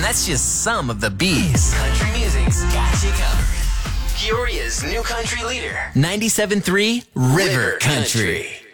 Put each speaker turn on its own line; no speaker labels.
that's just some of the B's. Country music's got you covered. Peoria's new country leader. 97.3 River Country.